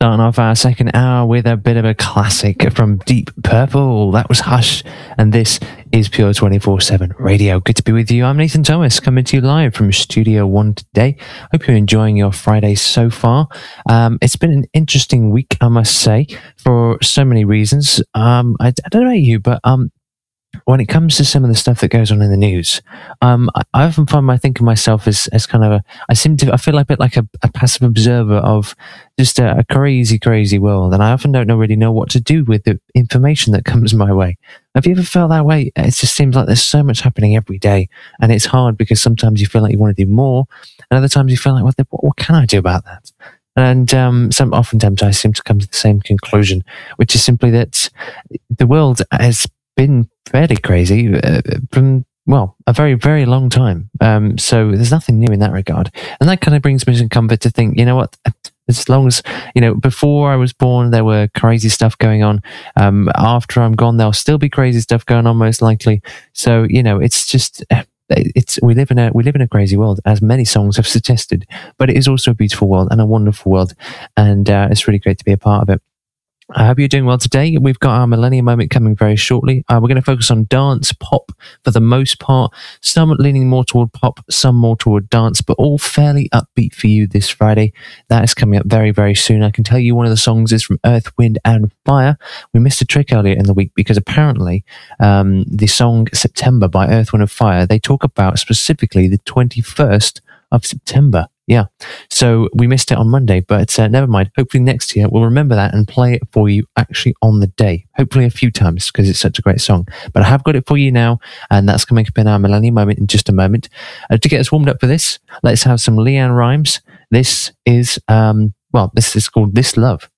Starting off our second hour with a bit of a classic from Deep Purple. That was Hush, and this is Pure 24/7 Radio. Good to be with you. I'm Nathan Thomas, coming to you live from Studio One today. Hope you're enjoying your Friday so far. It's been an interesting week, I must say, for so many reasons. I don't know about you, but when it comes to some of the stuff that goes on in the news, I often find I think of myself as kind of I feel like a bit like a passive observer of just a crazy world, and I often don't really know what to do with the information that comes my way. Have you ever felt that way? It just seems like there's so much happening every day, and it's hard because sometimes you feel like you want to do more, and other times you feel like, what can I do about that? And oftentimes I seem to come to the same conclusion, which is simply that the world has been fairly crazy from a very, very long time. So there's nothing new in that regard, and that kind of brings me some comfort to think, you know what? As long as before I was born, there were crazy stuff going on. After I'm gone, there'll still be crazy stuff going on, most likely. So it's just. We live in a crazy world, as many songs have suggested, but it is also a beautiful world and a wonderful world, and it's really great to be a part of it. I hope you're doing well today. We've got our Millennium Moment coming very shortly. We're going to focus on dance pop for the most part, some leaning more toward pop, some more toward dance, but all fairly upbeat for you this Friday. That is coming up very, very soon. I can tell you one of the songs is from Earth, Wind and Fire. We missed a trick earlier in the week because apparently the song September by Earth, Wind and Fire, they talk about specifically the 21st of September. Yeah, so we missed it on Monday, but never mind. Hopefully next year we'll remember that and play it for you actually on the day. Hopefully a few times because it's such a great song. But I have got it for you now, and that's coming up in our Millennium Moment in just a moment. To get us warmed up for this, let's have some Leanne Rimes. This is called This Love.